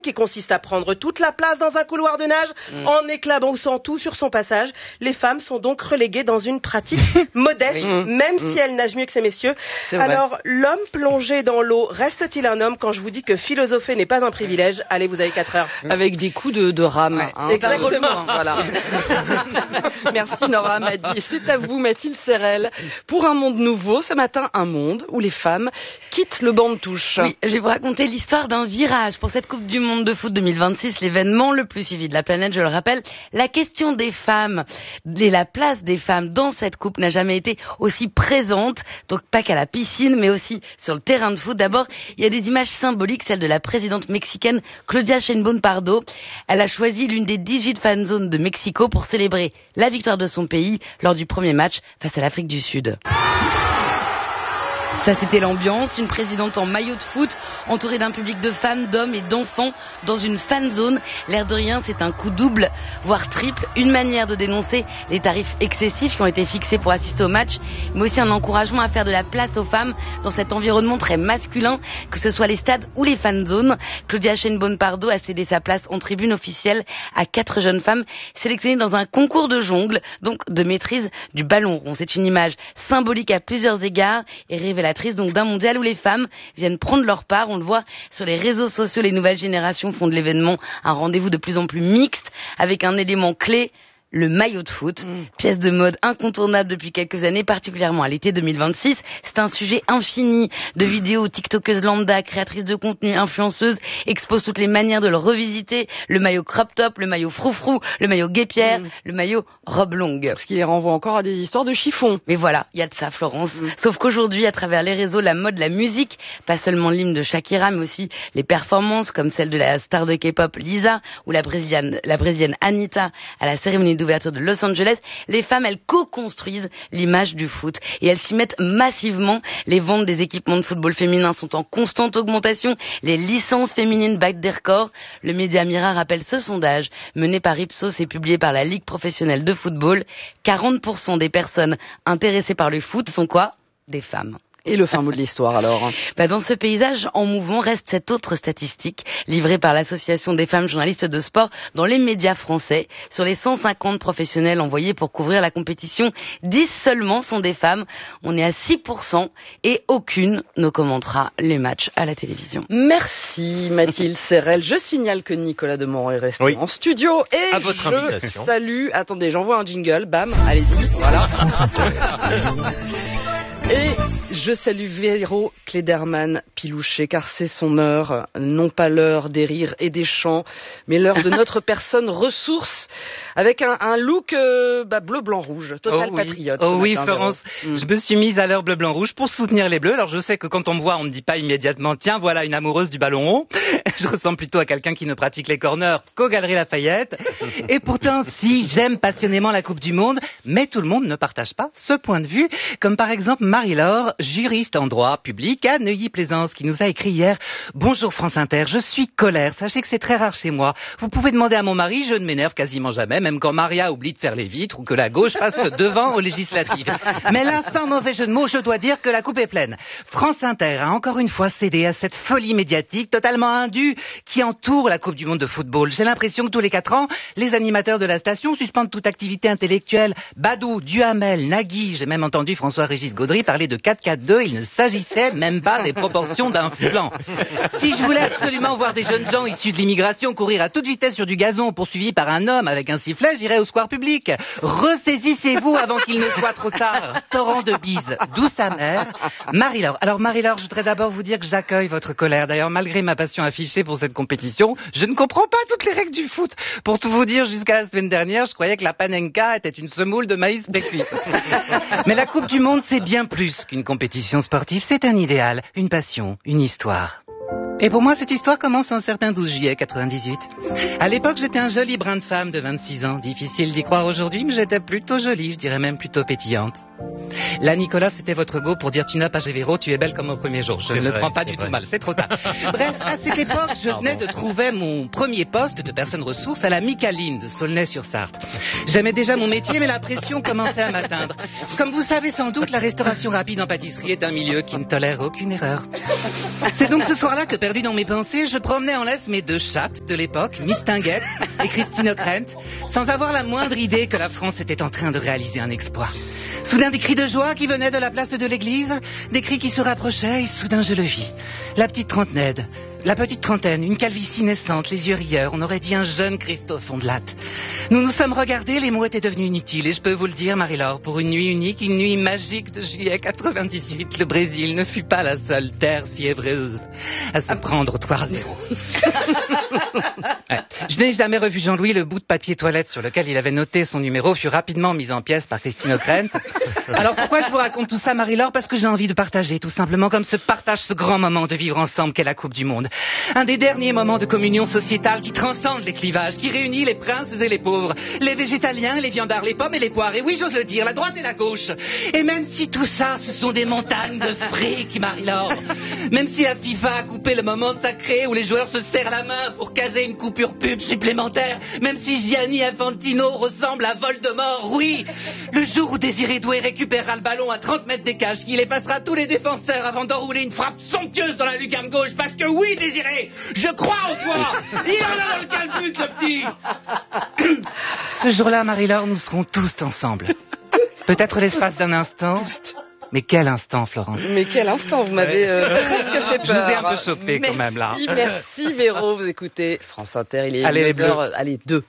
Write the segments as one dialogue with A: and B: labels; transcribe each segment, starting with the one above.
A: qui consiste à prendre toute la place dans un couloir de nage en éclaboussant tout sur son passage. Les femmes sont donc reléguées dans une pratique modeste, même si elles nagent mieux que ces messieurs. Alors, l'homme plongé dans l'eau reste-t-il un homme quand je vous dis que philosopher n'est pas un privilège? Allez, vous avez 4 heures.
B: Avec des coups de rame.
A: Ouais, hein, exactement.
B: Voilà. Merci Nora Madi. C'est à vous Mathilde Serrel. Pour un monde nouveau, ce matin, un monde où les femmes quittent le banc de touche.
C: Oui, je vais vous raconter l'histoire d'un virage pour cette Coupe du Monde de foot 2026, l'événement le plus suivi de la planète, je le rappelle. La question des femmes et la place des femmes dans cette coupe n'a jamais été aussi présente, donc pas qu'à la piscine, mais aussi sur le terrain de foot. D'abord, il y a des images symboliques, celle de la présidente mexicaine Claudia Sheinbaum Pardo. Elle a choisi l'une des 18 fan zones de Mexico pour célébrer la victoire de son pays lors du premier match face à l'Afrique du Sud. Ça, c'était l'ambiance. Une présidente en maillot de foot, entourée d'un public de femmes, d'hommes et d'enfants dans une fan zone. L'air de rien, c'est un coup double, voire triple. Une manière de dénoncer les tarifs excessifs qui ont été fixés pour assister au match, mais aussi un encouragement à faire de la place aux femmes dans cet environnement très masculin, que ce soit les stades ou les fan zones. Claudia Sheinbaum Pardo a cédé sa place en tribune officielle à 4 jeunes femmes sélectionnées dans un concours de jongle, donc de maîtrise du ballon rond. C'est une image symbolique à plusieurs égards et révélatrice donc d'un mondial où les femmes viennent prendre leur part. On le voit sur les réseaux sociaux, les nouvelles générations font de l'événement un rendez-vous de plus en plus mixte avec un élément clé, le maillot de foot, pièce de mode incontournable depuis quelques années, particulièrement à l'été 2026. C'est un sujet infini de vidéos tiktokeuses lambda, créatrices de contenu, influenceuses, exposent toutes les manières de le revisiter. Le maillot crop top, le maillot froufrou, le maillot guépière, le maillot robe longue.
B: Ce qui les renvoie encore à des histoires de chiffon.
C: Mais voilà, il y a de ça, Florence. Sauf qu'aujourd'hui, à travers les réseaux, la mode, la musique, pas seulement l'hymne de Shakira, mais aussi les performances comme celle de la star de K-pop Lisa ou la brésilienne Anitta à la cérémonie d'ouverture de Los Angeles, les femmes, elles co-construisent l'image du foot et elles s'y mettent massivement. Les ventes des équipements de football féminin sont en constante augmentation. Les licences féminines battent des records. Le média Mirror rappelle ce sondage mené par Ipsos et publié par la Ligue professionnelle de football. 40% des personnes intéressées par le foot sont quoi? Des femmes.
B: Et le fin mot de l'histoire alors?
C: Dans ce paysage en mouvement reste cette autre statistique livrée par l'association des femmes journalistes de sport dans les médias français. Sur les 150 professionnels envoyés pour couvrir la compétition, 10 seulement sont des femmes. On est à 6% et aucune ne commentera les matchs à la télévision.
B: Merci Mathilde Serrel. Je signale que Nicolas Demorand est resté en studio et je salue... Attendez, j'envoie un jingle, bam, allez-y, voilà. Et je salue Véro Klederman Pilouchet, car c'est son heure, non pas l'heure des rires et des chants, mais l'heure de notre personne ressource, avec un look bleu-blanc-rouge, total patriote.
D: Oh oui, Florence, je me suis mise à l'heure bleu-blanc-rouge pour soutenir les Bleus. Alors je sais que quand on me voit, on me dit pas immédiatement, tiens, voilà une amoureuse du ballon rond. Je ressemble plutôt à quelqu'un qui ne pratique les corners qu'aux Galeries Lafayette. Et pourtant, si, j'aime passionnément la Coupe du Monde, mais tout le monde ne partage pas ce point de vue, comme par exemple Marie-Laure, juriste en droit public à Neuilly-Plaisance, qui nous a écrit hier: Bonjour France Inter, je suis colère, sachez que c'est très rare chez moi. Vous pouvez demander à mon mari, je ne m'énerve quasiment jamais, même quand Maria oublie de faire les vitres ou que la gauche passe devant aux législatives. Mais là, sans mauvais jeu de mots, je dois dire que la coupe est pleine. France Inter a encore une fois cédé à cette folie médiatique totalement indue qui entoure la Coupe du Monde de football. J'ai l'impression que tous les 4 ans, les animateurs de la station suspendent toute activité intellectuelle. Badou, Duhamel, Nagui, j'ai même entendu François-Régis Gaudry parler de 4-4-2, il ne s'agissait même pas des proportions d'un flanc. Si je voulais absolument voir des jeunes gens issus de l'immigration courir à toute vitesse sur du gazon poursuivis par un homme avec un sifflet, j'irais au square public. Ressaisissez-vous avant qu'il ne soit trop tard. Torrent de bise, douce amère. Marie-Laure. Alors Marie-Laure, je voudrais d'abord vous dire que j'accueille votre colère. D'ailleurs, malgré ma passion affichée pour cette compétition, je ne comprends pas toutes les règles du foot. Pour tout vous dire, jusqu'à la semaine dernière, je croyais que la panenka était une semoule de maïs pécuit. Mais la Coupe du Monde, c'est bien plus qu'une compétition sportive. C'est un idéal, une passion, une histoire. Et pour moi, cette histoire commence un certain 12 juillet 98. À l'époque, j'étais un joli brin de femme de 26 ans. Difficile d'y croire aujourd'hui, mais j'étais plutôt jolie, je dirais même plutôt pétillante. Là, Nicolas, c'était votre go pour dire tu n'as pas Gévéro, tu es belle comme au premier jour. Je ne le prends pas du tout mal, c'est trop tard. Bref, à cette époque, je venais de trouver mon premier poste de personne ressource à la Micaline de Saulnay-sur-Sarthe. J'aimais déjà mon métier, mais la pression commençait à m'atteindre. Comme vous savez sans doute, la restauration rapide en pâtisserie est un milieu qui ne tolère aucune erreur. C'est donc ce soir-là que perdu dans mes pensées, je promenais en laisse mes deux chattes de l'époque, Miss Tinguette et Christine O'Krent, sans avoir la moindre idée que la France était en train de réaliser un exploit. Soudain, des cris de joie qui venaient de la place de l'église, des cris qui se rapprochaient, et soudain je le vis. La petite trentaine, une calvitie naissante, les yeux rieurs, on aurait dit un jeune Christophe Ondelat. Nous nous sommes regardés, les mots étaient devenus inutiles, et je peux vous le dire, Marie-Laure, pour une nuit unique, une nuit magique de juillet 98, le Brésil ne fut pas la seule terre fiévreuse à se prendre au toit zéro. Ouais. Je n'ai jamais revu Jean-Louis, le bout de papier toilette sur lequel il avait noté son numéro fut rapidement mis en pièces par Christine O'Krent. Alors pourquoi je vous raconte tout ça, Marie-Laure? Parce que j'ai envie de partager, tout simplement, comme se partage ce grand moment de vivre ensemble qu'est la Coupe du Monde. Un des derniers moments de communion sociétale qui transcende les clivages, qui réunit les princes et les pauvres, les végétaliens, les viandards, les pommes et les poires, et oui, j'ose le dire, la droite et la gauche. Et même si tout ça, ce sont des montagnes de fric, Marie-Laure, même si la FIFA a coupé le moment sacré où les joueurs se serrent la main pour caser une coupure pub supplémentaire, même si Gianni Infantino ressemble à Voldemort, oui, le jour où Désiré Doué récupérera le ballon à 30 mètres des cages, qu'il effacera tous les défenseurs avant d'enrouler une frappe somptueuse dans la lucarne gauche, parce que oui, Désiré, je crois en toi. Il en a dans le calbut, ce petit. Ce jour-là, Marie-Laure, nous serons tous ensemble. Peut-être l'espace d'un instant. Mais quel instant, Florence.
B: Mais quel instant, vous m'avez presque fait peur.
D: Je vous ai un peu chauffé quand même, là.
B: Merci Véro, vous écoutez France Inter, il est 9h, allez, 2.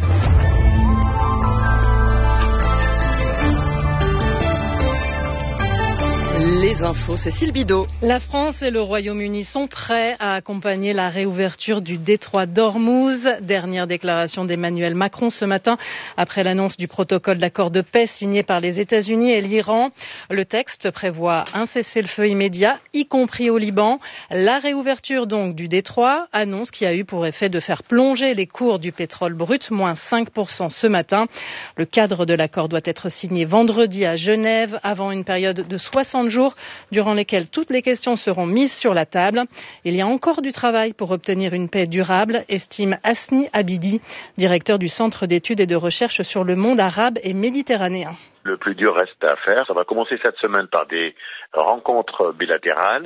B: Les infos, Cécile Bidot.
E: La France et le Royaume-Uni sont prêts à accompagner la réouverture du détroit d'Ormuz. Dernière déclaration d'Emmanuel Macron ce matin après l'annonce du protocole d'accord de paix signé par les États-Unis et l'Iran. Le texte prévoit un cessez-le-feu immédiat, y compris au Liban. La réouverture donc du détroit, annonce qui a eu pour effet de faire plonger les cours du pétrole brut, moins 5% ce matin. Le cadre de l'accord doit être signé vendredi à Genève avant une période de 60 jours durant lesquels toutes les questions seront mises sur la table. Il y a encore du travail pour obtenir une paix durable, estime Hasni Abidi, directeur du Centre d'études et de recherche sur le monde arabe et méditerranéen.
F: Le plus dur reste à faire. Ça va commencer cette semaine par des rencontres bilatérales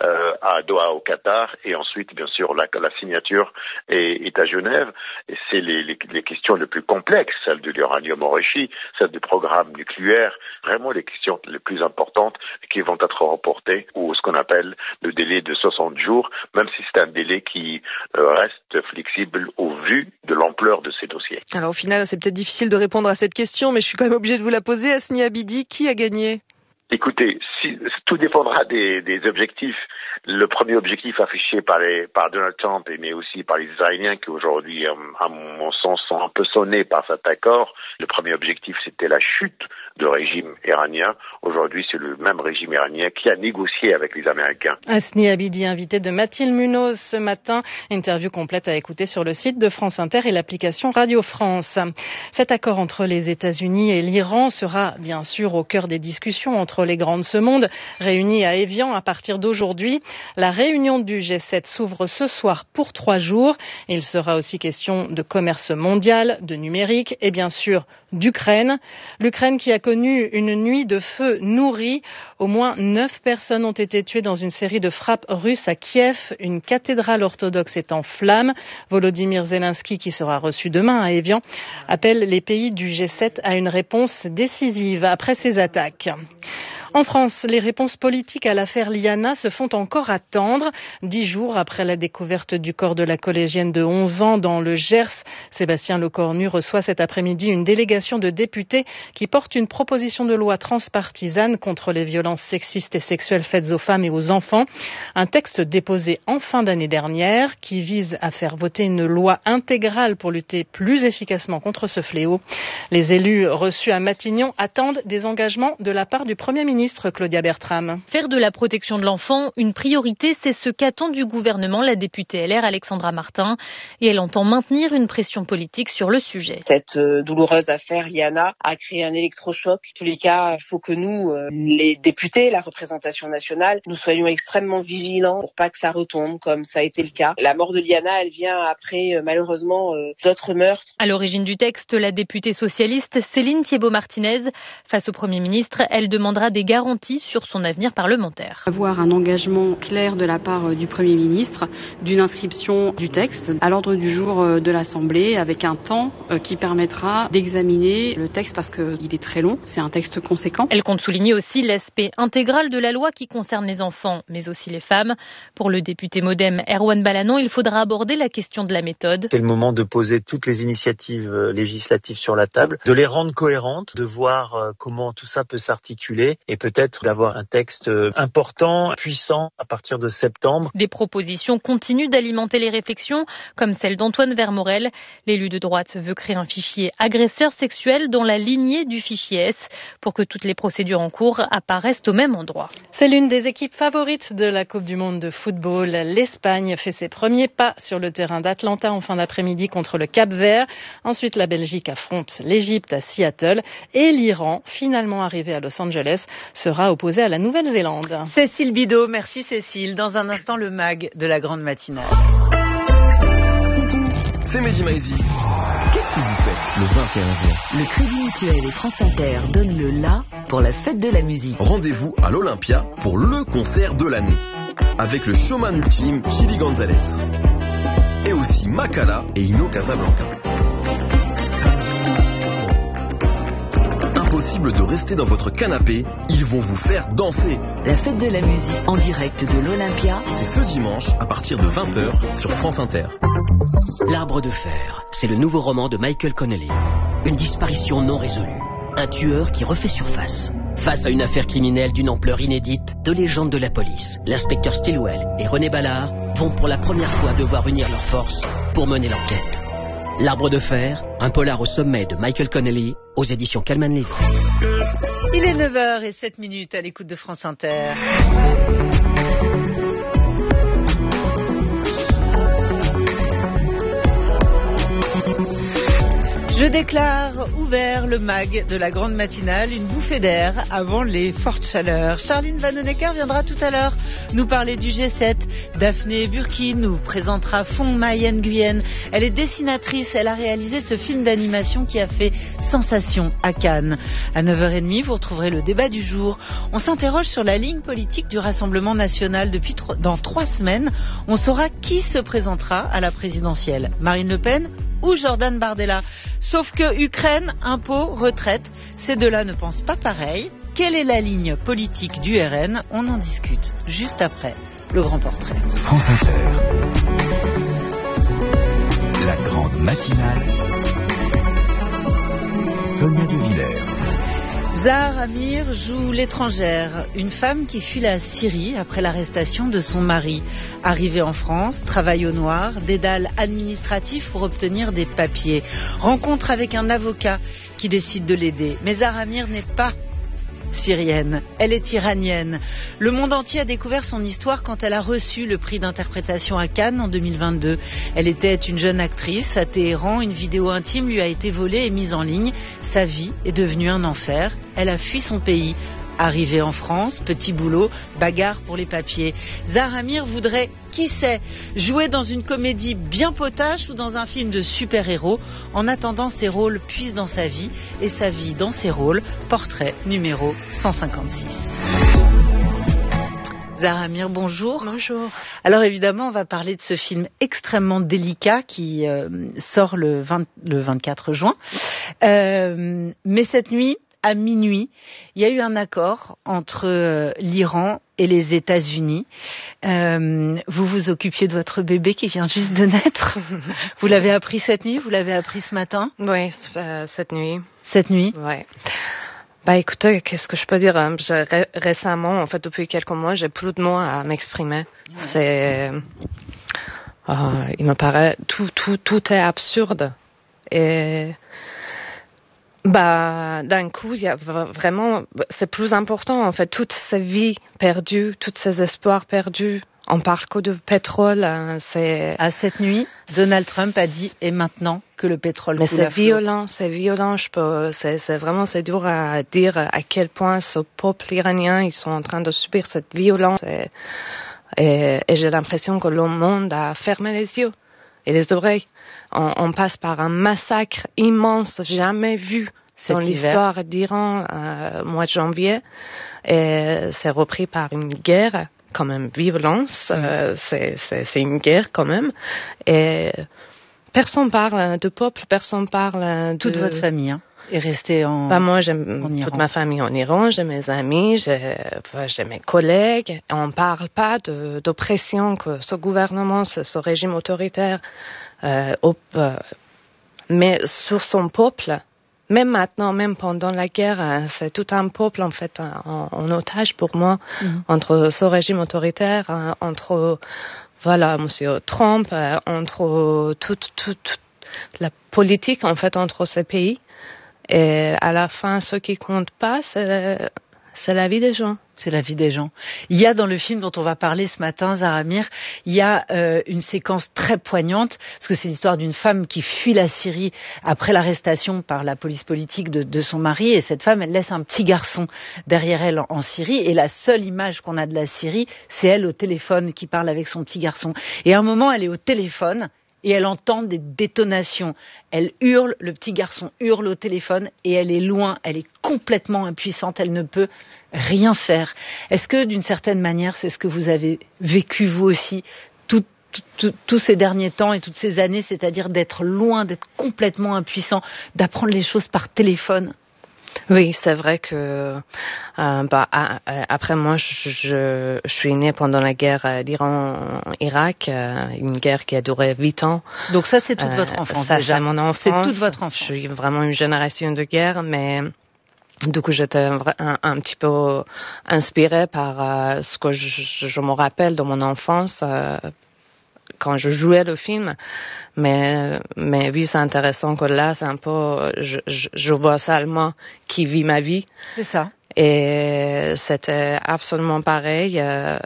F: à Doha au Qatar et ensuite bien sûr la signature est à Genève. Et c'est les questions les plus complexes, celle de l'uranium enrichi, celle du programme nucléaire, vraiment les questions les plus importantes qui vont être reportées ou ce qu'on appelle le délai de 60 jours, même si c'est un délai qui reste flexible au vu de l'ampleur de ces dossiers.
B: Alors au final, c'est peut-être difficile de répondre à cette question, mais je suis quand même obligée de vous la poser. Hasni Abidi, qui a gagné ?
F: Écoutez, tout dépendra des objectifs. Le premier objectif affiché par Donald Trump, mais aussi par les Israéliens qui aujourd'hui, à mon sens, sont un peu sonnés par cet accord. Le premier objectif, c'était la chute du régime iranien. Aujourd'hui, c'est le même régime iranien qui a négocié avec les Américains.
E: Hasni Abidi, invité de Mathilde Munoz ce matin. Interview complète à écouter sur le site de France Inter et l'application Radio France. Cet accord entre les États-Unis et l'Iran sera bien sûr au cœur des discussions entre les grands de ce monde, réunis à Évian à partir d'aujourd'hui. La réunion du G7 s'ouvre ce soir pour 3 jours. Il sera aussi question de commerce mondial, de numérique et bien sûr d'Ukraine. L'Ukraine qui a connu une nuit de feu nourrie. Au moins 9 personnes ont été tuées dans une série de frappes russes à Kiev. Une cathédrale orthodoxe est en flammes. Volodymyr Zelensky, qui sera reçu demain à Évian, appelle les pays du G7 à une réponse décisive après ces attaques. En France, les réponses politiques à l'affaire Liana se font encore attendre. 10 jours après la découverte du corps de la collégienne de 11 ans dans le Gers, Sébastien Lecornu reçoit cet après-midi une délégation de députés qui porte une proposition de loi transpartisane contre les violences sexistes et sexuelles faites aux femmes et aux enfants. Un texte déposé en fin d'année dernière qui vise à faire voter une loi intégrale pour lutter plus efficacement contre ce fléau. Les élus reçus à Matignon attendent des engagements de la part du Premier ministre Claudia Bertram.
G: Faire de la protection de l'enfant une priorité, c'est ce qu'attend du gouvernement la députée LR Alexandra Martin. Et elle entend maintenir une pression politique sur le sujet.
H: Cette douloureuse affaire Liana a créé un électrochoc. En tous les cas, il faut que nous, les députés, la représentation nationale, nous soyons extrêmement vigilants pour pas que ça retombe comme ça a été le cas. La mort de Liana, elle vient après, malheureusement, d'autres meurtres.
G: À l'origine du texte, la députée socialiste Céline Thiébaut-Martinez. Face au Premier ministre, elle demandera des garanties garanties sur son avenir parlementaire.
I: Avoir un engagement clair de la part du Premier ministre d'une inscription du texte à l'ordre du jour de l'Assemblée avec un temps qui permettra d'examiner le texte parce qu'il est très long, c'est un texte conséquent.
G: Elle compte souligner aussi l'aspect intégral de la loi qui concerne les enfants, mais aussi les femmes. Pour le député MoDem Erwan Ballanon, il faudra aborder la question de la méthode.
J: C'est le moment de poser toutes les initiatives législatives sur la table, de les rendre cohérentes, de voir comment tout ça peut s'articuler et peut-être d'avoir un texte important, puissant à partir de septembre.
G: Des propositions continuent d'alimenter les réflexions, comme celle d'Antoine Vermorel. L'élu de droite veut créer un fichier agresseur sexuel dans la lignée du fichier S pour que toutes les procédures en cours apparaissent au même endroit.
E: C'est l'une des équipes favorites de la Coupe du Monde de football. L'Espagne fait ses premiers pas sur le terrain d'Atlanta en fin d'après-midi contre le Cap-Vert. Ensuite, la Belgique affronte l'Égypte à Seattle et l'Iran, finalement arrivé à Los Angeles, sera opposé à la Nouvelle-Zélande.
K: Cécile Bidot, merci Cécile. Dans un instant, le MAG de la Grande Matinale.
L: Coucou, c'est Mehdi Maizi. Qu'est-ce que vous faites le 21 juin?
M: Le Crédit Mutuel et France Inter donnent le la pour la fête de la musique.
L: Rendez-vous à l'Olympia pour le concert de l'année. Avec le showman ultime Chili Gonzalez. Et aussi Makala et Ino Casablanca. Impossible de rester dans votre canapé, ils vont vous faire danser.
M: La fête de la musique en direct de l'Olympia.
L: C'est ce dimanche à partir de 20h sur France Inter.
N: L'Arbre de fer, c'est le nouveau roman de Michael Connelly. Une disparition non résolue. Un tueur qui refait surface. Face à une affaire criminelle d'une ampleur inédite, deux légendes de la police, l'inspecteur Stilwell et René Ballard, vont pour la première fois devoir unir leurs forces pour mener l'enquête. L'Arbre de fer, un polar au sommet de Michael Connelly, aux éditions Calman Levy.
K: Il est 9h07 à l'écoute de France Inter. Je déclare ouvert le MAG de la Grande Matinale, une bouffée d'air avant les fortes chaleurs. Charline Vanhoenacker viendra tout à l'heure nous parler du G7. Daphné Burki nous présentera Fong Mai Nguyen. Elle est dessinatrice, elle a réalisé ce film d'animation qui a fait sensation à Cannes. À 9h30, vous retrouverez le débat du jour. On s'interroge sur la ligne politique du Rassemblement national. Dans 3 semaines, on saura qui se présentera à la présidentielle. Marine Le Pen ou Jordan Bardella. Sauf que Ukraine, impôts, retraite, ces deux-là ne pensent pas pareil. Quelle est la ligne politique du RN? On en discute juste après le grand portrait.
O: France Inter, la Grande Matinale, Sonia De Villers.
K: Zahar Amir joue l'étrangère, une femme qui fuit la Syrie après l'arrestation de son mari. Arrivée en France, travaille au noir, dédale administratif pour obtenir des papiers. Rencontre avec un avocat qui décide de l'aider. Mais Zahar Amir n'est pas syrienne, elle est iranienne. Le monde entier a découvert son histoire quand elle a reçu le prix d'interprétation à Cannes en 2022. Elle était une jeune actrice à Téhéran, une vidéo intime lui a été volée et mise en ligne. Sa vie est devenue un enfer, elle a fui son pays. Arrivée en France, petit boulot, bagarre pour les papiers. Zahar Amir voudrait, qui sait, jouer dans une comédie bien potache ou dans un film de super-héros. En attendant, ses rôles puisent dans sa vie et sa vie dans ses rôles. Portrait numéro 156. Zahar Amir, bonjour.
E: Bonjour.
K: Alors évidemment, on va parler de ce film extrêmement délicat qui sort le 24 juin. Mais cette nuit, à minuit, il y a eu un accord entre l'Iran et les États-Unis. Vous vous occupiez de votre bébé qui vient juste de naître. Vous l'avez appris cette nuit? Vous l'avez appris ce matin?
P: Oui, cette nuit.
K: Cette nuit?
P: Oui. Bah écoutez, qu'est-ce que je peux dire? Récemment, en fait, depuis quelques mois, j'ai plus de mots à m'exprimer. C'est, il me paraît tout est absurde et d'un coup, il y a vraiment, c'est plus important en fait, toutes ces vies perdues, tous ces espoirs perdus. On parle que de pétrole, c'est...
K: À cette nuit, Donald Trump a dit, et maintenant, que le pétrole coule à flot.
P: Mais c'est violent, c'est vraiment, c'est dur à dire à quel point ce peuple iranien, ils sont en train de subir cette violence. Et j'ai l'impression que le monde a fermé les yeux et les oreilles. On passe par un massacre immense, jamais vu
K: dans
P: l'histoire d'Iran mois de janvier. Et c'est repris par une guerre, quand même violence. C'est une guerre quand même. Et personne parle de peuple, personne parle de...
K: Toute votre famille est restée en Iran.
P: Moi, j'ai toute ma famille en Iran, j'ai mes amis, j'ai mes collègues. On ne parle pas d'oppression que ce gouvernement, ce régime autoritaire met sur son peuple. Même maintenant, même pendant la guerre, c'est tout un peuple en fait en otage pour moi, entre ce régime autoritaire, entre Monsieur Trump, entre toute la politique en fait entre ces pays. Et à la fin, ce qui compte pas, c'est la vie des gens.
K: C'est la vie des gens. Il y a dans le film dont on va parler ce matin, Zahra Amir, il y a une séquence très poignante, parce que c'est l'histoire d'une femme qui fuit la Syrie après l'arrestation par la police politique de son mari, et cette femme, elle laisse un petit garçon derrière elle en Syrie, et la seule image qu'on a de la Syrie, c'est elle au téléphone qui parle avec son petit garçon. Et à un moment, elle est au téléphone, et elle entend des détonations. Elle hurle, le petit garçon hurle au téléphone, et elle est loin, elle est complètement impuissante, elle ne peut rien faire. Est-ce que d'une certaine manière, c'est ce que vous avez vécu vous aussi, tous ces derniers temps et toutes ces années, c'est-à-dire d'être loin, d'être complètement impuissant, d'apprendre les choses par téléphone?
P: Oui, c'est vrai que après moi, je suis née pendant la guerre d'Iran-Irak, une guerre qui a duré 8 ans.
K: Donc ça, c'est toute votre enfance
P: ça,
K: déjà.
P: C'est mon enfance.
K: C'est toute votre enfance.
P: Je suis vraiment une génération de guerre, mais du coup, j'étais un petit peu inspirée par ce que je me rappelle de mon enfance. Quand je jouais le film, mais oui, c'est intéressant que là, c'est un peu, je vois seulement qui vit ma vie.
K: C'est ça.
P: Et c'était absolument pareil.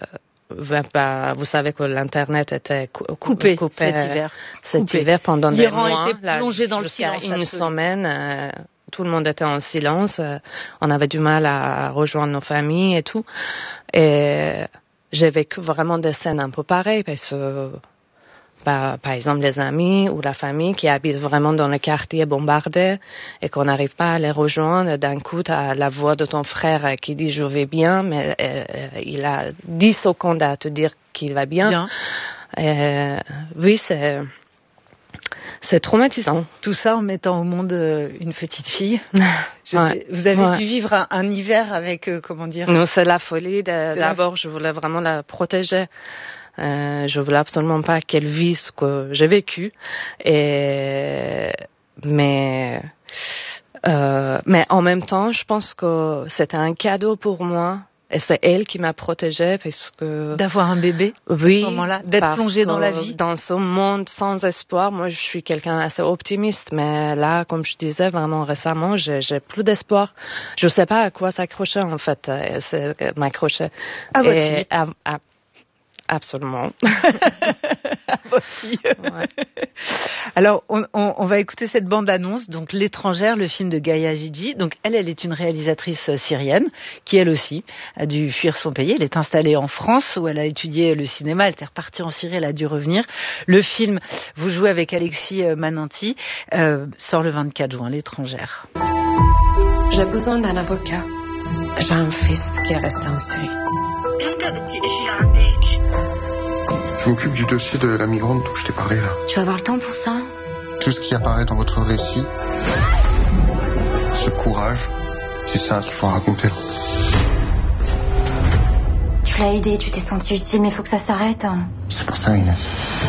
P: Vous savez que l'internet était coupé cet hiver pendant des mois.
K: L'Iran était plongé dans le silence.
P: Une semaine. Tout le monde était en silence. On avait du mal à rejoindre nos familles et tout. Et j'ai vécu vraiment des scènes un peu pareilles parce que, par exemple, les amis ou la famille qui habitent vraiment dans le quartier bombardé et qu'on n'arrive pas à les rejoindre, d'un coup, tu as la voix de ton frère qui dit « je vais bien », mais il a 10 secondes à te dire qu'il va bien. Oui, c'est traumatisant.
K: Tout ça en mettant au monde une petite fille. Vous avez pu vivre un hiver avec, comment dire?
P: Non, c'est la folie. D'abord, je voulais vraiment la protéger. Je voulais absolument pas qu'elle vive ce que j'ai vécu. Mais en même temps, je pense que c'était un cadeau pour moi. Et c'est elle qui m'a protégée parce que...
K: D'avoir un bébé à ce moment-là, d'être plongée dans la vie.
P: Dans ce monde sans espoir, moi je suis quelqu'un assez optimiste, mais là, comme je disais vraiment récemment, j'ai plus d'espoir. Je sais pas à quoi s'accrocher en fait, m'accrocher.
K: À votre fille.
P: Absolument.
K: À votre fille. Ouais. Alors, on va écouter cette bande-annonce, donc L'étrangère, le film de Gaïa Gigi. Donc, elle est une réalisatrice syrienne qui, elle aussi, a dû fuir son pays. Elle est installée en France où elle a étudié le cinéma. Elle était repartie en Syrie, elle a dû revenir. Le film, vous jouez avec Alexis Mananti, sort le 24 juin, L'étrangère.
Q: J'ai besoin d'un avocat. J'ai un fils qui est resté en Syrie.
R: Je m'occupe du dossier de la migrante dont je t'ai parlé là.
S: Tu vas avoir le temps pour ça?
R: Tout ce qui apparaît dans votre récit, ce courage, c'est ça qu'il faut raconter.
S: Tu l'as aidé, tu t'es senti utile, mais il faut que ça s'arrête.
R: C'est pour ça, Inès.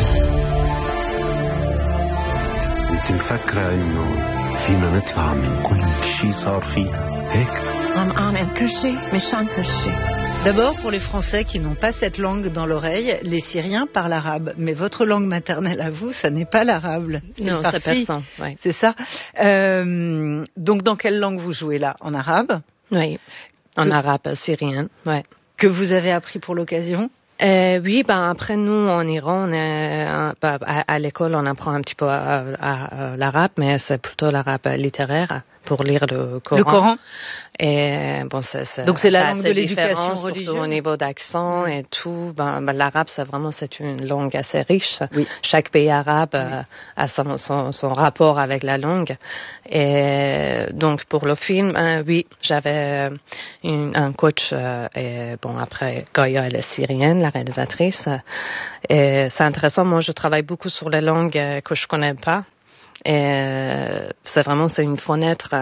T: انت مفكرة انه فينا نطلع من كل شيء صار فينا هيك؟
Q: عم اعمل كل شيء مشان هالشيء.
K: D'abord, pour les Français qui n'ont pas cette langue dans l'oreille, les Syriens parlent arabe. Mais votre langue maternelle à vous, ça n'est pas l'arabe.
P: Non, c'est persan. Ouais.
K: C'est ça. Donc, dans quelle langue vous jouez là? En arabe?
P: Oui, en arabe syrien, ouais.
K: Que vous avez appris pour l'occasion?
P: Oui, après nous en Iran, on est, à l'école on apprend un petit peu l'arabe, mais c'est plutôt l'arabe littéraire pour lire le Coran.
K: Le Coran.
P: Et
K: donc c'est la langue de l'éducation religieuse.
P: Surtout au niveau d'accent et tout. L'arabe c'est une langue assez riche.
K: Oui.
P: Chaque pays arabe a son rapport avec la langue. Et donc pour le film, oui, j'avais un coach. Et après Goya, elle est syrienne, la réalisatrice. Et c'est intéressant. Moi, je travaille beaucoup sur les langues que je connais pas. Et c'est une fenêtre.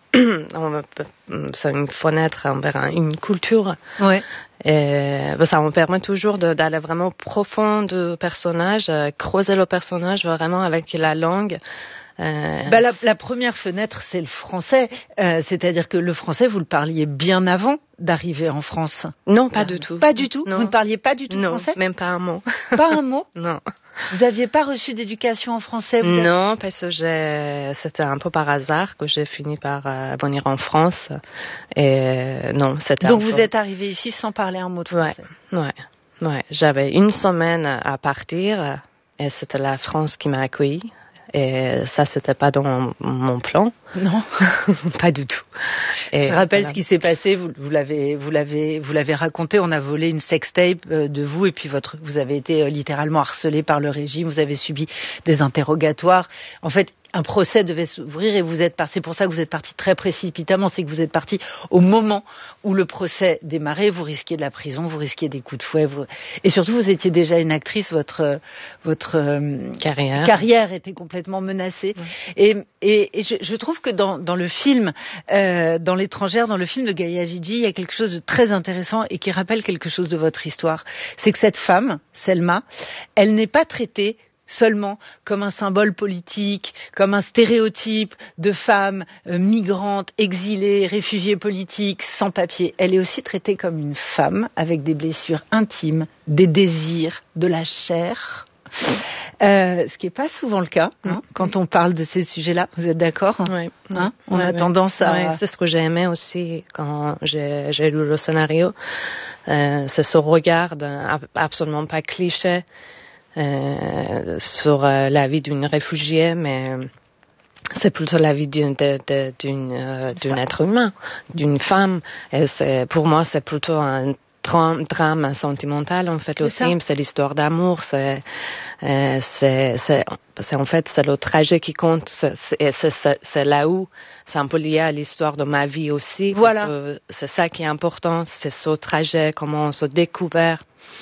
P: C'est une fenêtre envers une culture.
K: Ouais.
P: Et ça me permet toujours d'aller vraiment profond du personnage, creuser le personnage vraiment avec la langue.
K: La première fenêtre, c'est le français. C'est-à-dire que le français, vous le parliez bien avant d'arriver en France.
P: Non, pas du tout.
K: Pas du tout.
P: Non.
K: Vous ne parliez pas du tout français.
P: Non, même pas un mot.
K: Pas un mot.
P: Non.
K: Vous n'aviez pas reçu d'éducation en français?
P: Non, parce que c'était un peu par hasard que j'ai fini par venir en France. Et non, c'était.
K: Donc vous êtes arrivé ici sans parler un mot de français.
P: Ouais. J'avais une semaine à partir et c'était la France qui m'a accueilli. Et ça, c'était pas dans mon plan.
K: Non,
P: pas du tout.
K: Et je rappelle ce qui s'est passé. Vous l'avez raconté. On a volé une sextape de vous et puis vous avez été littéralement harcelé par le régime. Vous avez subi des interrogatoires. En fait, un procès devait s'ouvrir et c'est pour ça que vous êtes parti très précipitamment. C'est que vous êtes parti au moment où le procès démarrait. Vous risquiez de la prison, vous risquiez des coups de fouet. Et surtout, vous étiez déjà une actrice. Votre carrière était complètement menacée. Ouais. Et je trouve que dans le film, dans l'étrangère, dans le film de Gaïa Gigi, il y a quelque chose de très intéressant et qui rappelle quelque chose de votre histoire. C'est que cette femme, Selma, elle n'est pas traitée seulement comme un symbole politique, comme un stéréotype de femme migrante, exilée, réfugiée politique, sans papier. Elle est aussi traitée comme une femme avec des blessures intimes, des désirs, de la chair. Ce qui n'est pas souvent le cas quand on parle de ces sujets-là. Vous êtes d'accord?
P: Oui.
K: On a tendance à...
P: Oui, c'est ce que j'ai aimé aussi quand j'ai lu le scénario. C'est ce regard absolument pas cliché sur la vie d'une réfugiée, mais c'est plutôt la vie d'un être humain, d'une femme. Et pour moi, c'est plutôt un drame sentimental, en fait, le film. C'est l'histoire d'amour, c'est en fait, c'est le trajet qui compte, c'est là où, c'est un peu lié à l'histoire de ma vie aussi.
K: Voilà.
P: C'est ça qui est important, c'est ce trajet, comment on se découvre,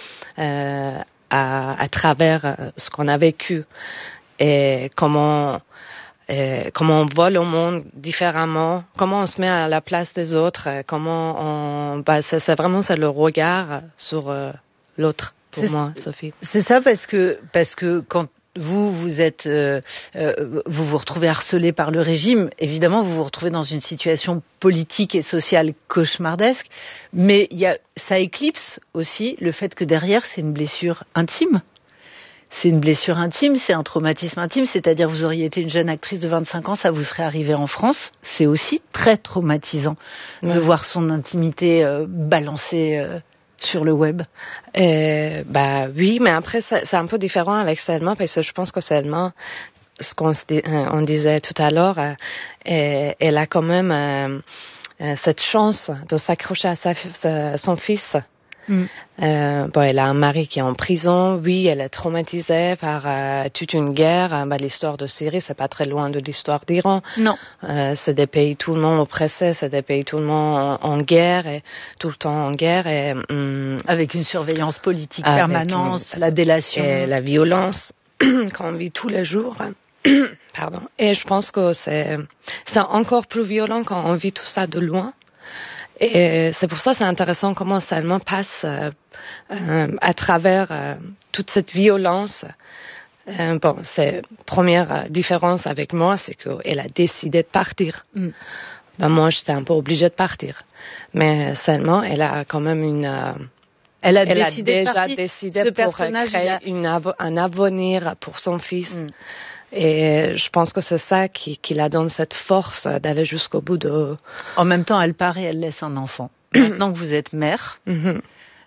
P: à travers ce qu'on a vécu et comment on voit le monde différemment, comment on se met à la place des autres, c'est vraiment le regard sur l'autre pour moi, Sophie.
K: C'est ça parce que quand vous êtes vous vous retrouvez harcelé par le régime, évidemment vous vous retrouvez dans une situation politique et sociale cauchemardesque, mais ça éclipse aussi le fait que derrière c'est une blessure intime. C'est une blessure intime, c'est un traumatisme intime, c'est-à-dire vous auriez été une jeune actrice de 25 ans, ça vous serait arrivé en France. C'est aussi très traumatisant de voir son intimité balancée sur le web.
P: Oui, mais après c'est un peu différent avec Selma, parce que je pense que Selma, ce on disait tout à l'heure, elle a quand même cette chance de s'accrocher à son fils. Elle a un mari qui est en prison. Oui, elle est traumatisée par toute une guerre. L'histoire de Syrie, c'est pas très loin de l'histoire d'Iran.
K: Non.
P: C'est des pays tout le monde oppressés, c'est des pays tout le monde en guerre et tout le temps en guerre et
K: avec une surveillance politique permanente, la délation
P: et la violence qu'on vit tous les jours. Pardon. Et je pense que c'est encore plus violent quand on vit tout ça de loin. Et c'est pour ça que c'est intéressant comment Selma passe à travers toute cette violence. C'est première différence avec moi, c'est qu'elle a décidé de partir. Moi, j'étais un peu obligée de partir. Mais Selma, elle a quand même
K: elle a déjà
P: décidé pour créer un avenir pour son fils. Et je pense que c'est ça qui la donne cette force d'aller jusqu'au bout de...
K: En même temps, elle part et elle laisse un enfant. Maintenant que vous êtes mère,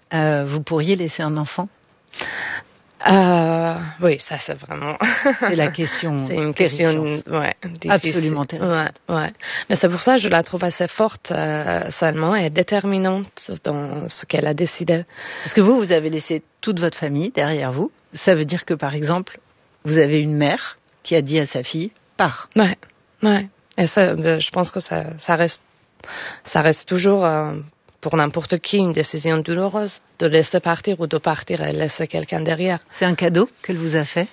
K: vous pourriez laisser un enfant?
P: Oui, ça c'est vraiment.
K: C'est la question.
P: C'est une question, difficile.
K: Absolument terrifiante.
P: Ouais. Mais c'est pour ça que je la trouve assez forte seulement et déterminante dans ce qu'elle a décidé.
K: Parce que vous avez laissé toute votre famille derrière vous. Ça veut dire que par exemple, vous avez une mère qui a dit à sa fille, pars.
P: Ouais. Et ça, je pense que ça reste toujours. Pour n'importe qui, une décision douloureuse, de laisser partir ou de partir et laisser quelqu'un derrière.
K: C'est un cadeau qu'elle vous a fait?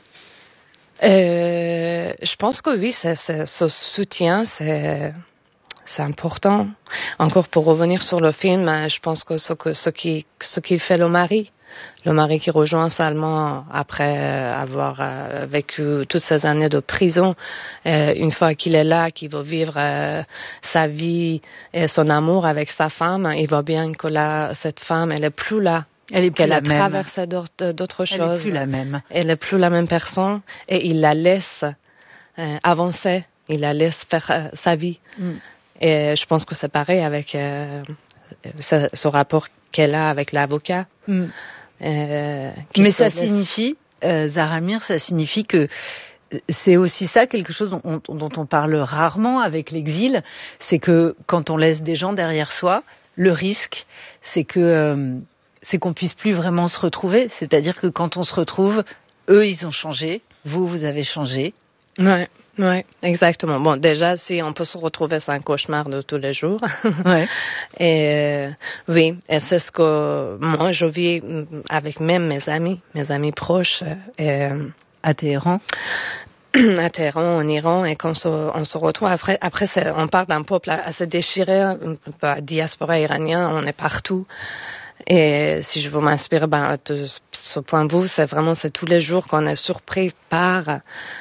P: Je pense que oui, ce soutien, c'est important. Encore pour revenir sur le film, je pense que ce qui fait le mari qui rejoint Salman après avoir vécu toutes ces années de prison, une fois qu'il est là, qu'il veut vivre sa vie et son amour avec sa femme, il voit bien que là, cette femme, elle est plus là. Qu'elle a traversé d'autres choses.
K: Elle est plus la même.
P: Elle est plus la même personne et il la laisse avancer, il la laisse faire sa vie. Et je pense que c'est pareil avec ce rapport qu'elle a avec l'avocat.
K: Mais ça signifie, Zahra Amir, ça signifie que c'est aussi ça, quelque chose dont on parle rarement avec l'exil, c'est que quand on laisse des gens derrière soi, le risque, c'est qu'on puisse plus vraiment se retrouver. C'est-à-dire que quand on se retrouve, eux, ils ont changé, vous avez changé.
P: Ouais, exactement. Bon, déjà, si on peut se retrouver, c'est un cauchemar de tous les jours.
K: Ouais.
P: Et oui, et c'est ce que moi je vis avec même mes amis proches.
K: À Téhéran.
P: À Téhéran, en Iran, et quand on se retrouve après on parle d'un peuple assez déchiré, la diaspora iranienne, on est partout. Et si je veux m'inspirer de ce point de vue, c'est tous les jours qu'on est surpris par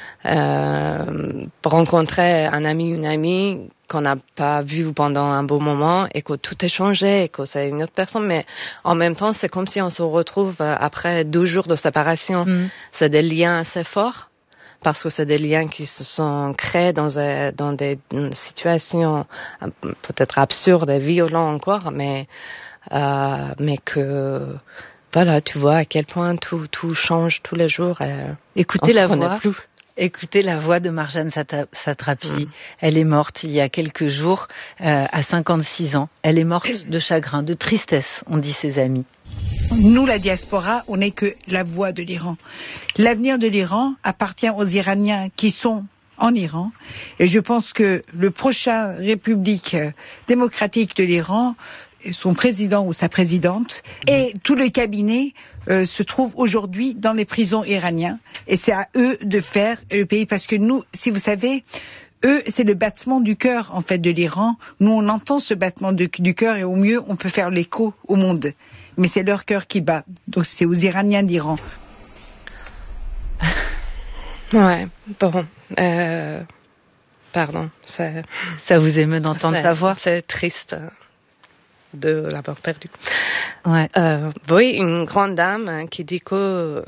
P: rencontrer un ami, une amie qu'on n'a pas vu pendant un beau moment et que tout est changé et que c'est une autre personne. Mais en même temps, c'est comme si on se retrouve après 2 jours de séparation. C'est des liens assez forts parce que c'est des liens qui se sont créés dans des situations peut-être absurdes et violentes encore, mais que voilà, tu vois à quel point tout change tous les jours.
K: Écoutez la voix de Marjane Satrapi. Elle est morte il y a quelques jours, à 56 ans. Elle est morte de chagrin, de tristesse, ont dit ses amis.
U: Nous, la diaspora, on n'est que la voix de l'Iran. L'avenir de l'Iran appartient aux Iraniens qui sont en Iran. Et je pense que le prochain République démocratique de l'Iran, son président ou sa présidente, et tout le cabinet se trouve aujourd'hui dans les prisons iraniennes. Et c'est à eux de faire le pays, parce que nous, si vous savez, eux, c'est le battement du cœur, en fait, de l'Iran. Nous, on entend ce battement du cœur et au mieux, on peut faire l'écho au monde. Mais c'est leur cœur qui bat. Donc c'est aux Iraniens d'Iran.
P: Ouais, bon. Pardon.
K: Ça vous émeut d'entendre sa voix?
P: C'est triste de l'avoir perdu.
K: Ouais.
P: Oui, une grande dame qui dit que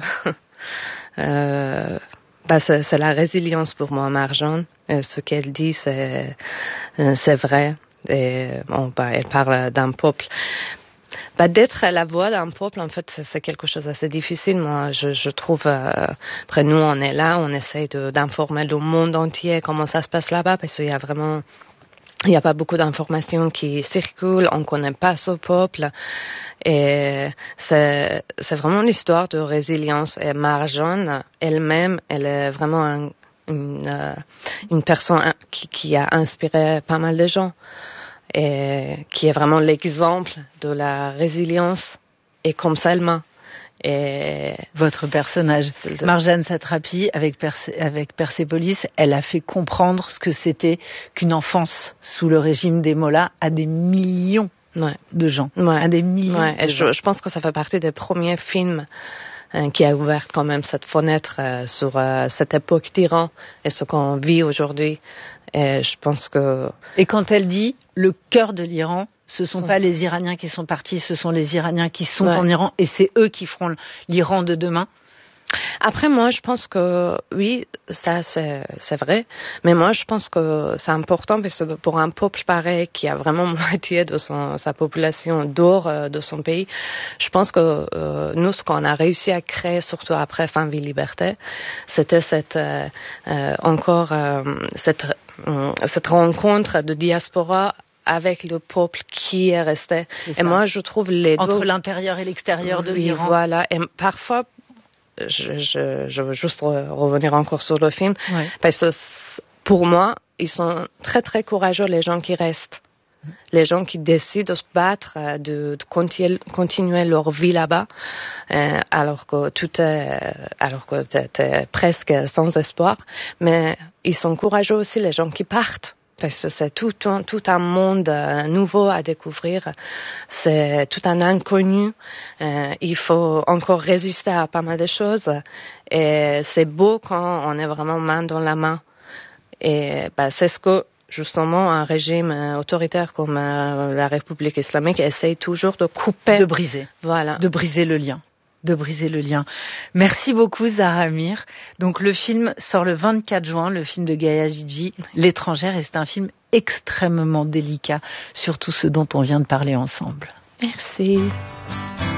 P: c'est la résilience pour moi, Marjane. Ce qu'elle dit, c'est vrai. Et elle parle d'un peuple. D'être la voix d'un peuple, en fait, c'est quelque chose d'assez difficile. Moi, je trouve. Après, nous, on est là, on essaye d'informer le monde entier comment ça se passe là-bas, parce qu'il y a vraiment. Il n'y a pas beaucoup d'informations qui circulent, on ne connaît pas ce peuple. Et c'est vraiment l'histoire de résilience. Et Marjane, elle-même, elle est vraiment une personne qui a inspiré pas mal de gens. Et qui est vraiment l'exemple de la résilience et comme Salma. Et
K: votre personnage, Marjane Satrapi, avec Persépolis, elle a fait comprendre ce que c'était qu'une enfance sous le régime des mollahs à des millions de gens. À des millions de gens.
P: Je pense que ça fait partie des premiers films qui a ouvert quand même cette fenêtre sur cette époque d'Iran et ce qu'on vit aujourd'hui. Et je pense que...
K: Et quand elle dit le cœur de l'Iran, ce ne sont pas les Iraniens qui sont partis, ce sont les Iraniens qui sont en Iran et c'est eux qui feront l'Iran de demain.
P: Après, moi, je pense que oui, ça c'est vrai, mais moi, je pense que c'est important parce que pour un peuple pareil qui a vraiment moitié de sa population dehors de son pays, je pense que nous, ce qu'on a réussi à créer, surtout après Fin, Vie, Liberté, c'était cette rencontre de diaspora avec le peuple qui est resté. Et moi, je trouve les deux...
K: Entre l'intérieur et l'extérieur de l'Iran.
P: Voilà. Et parfois, je veux juste revenir encore sur le film, parce que pour moi, ils sont très très courageux, les gens qui restent. Les gens qui décident de se battre, de continuer leur vie là-bas, alors que t'es presque sans espoir. Mais ils sont courageux aussi, les gens qui partent. Parce que c'est tout un monde nouveau à découvrir. C'est tout un inconnu. Il faut encore résister à pas mal de choses. Et c'est beau quand on est vraiment main dans la main. Et c'est ce que, justement, un régime autoritaire comme la République islamique essaye toujours de couper.
K: De briser.
P: Voilà.
K: De briser le lien. Merci beaucoup Zahra Amir. Donc le film sort le 24 juin, le film de Gaïa Jiji, L'étrangère, et c'est un film extrêmement délicat sur tout ce dont on vient de parler ensemble.
P: Merci.